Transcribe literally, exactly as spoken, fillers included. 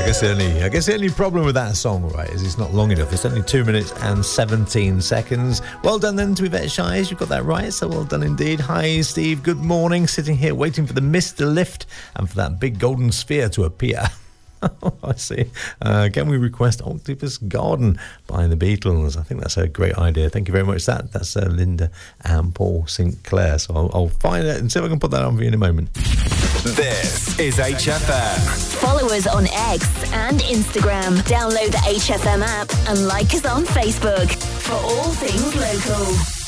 guess the only, I guess the only problem with that song, right, is it's not long enough. It's only two minutes and seventeen seconds. Well done then to Yvette Shies. You've got that right, so well done indeed. Hi, Steve. Good morning. Sitting here waiting for the mist to lift and for that big golden sphere to appear. I see. Uh, can we request Octopus Garden by the Beatles? I think that's a great idea. Thank you very much. That That's uh, Linda and Paul Sinclair. So I'll, I'll find it and see if I can put that on for you in a moment. This is H F M. Follow us on X and Instagram. Download the H F M app and like us on Facebook for all things local.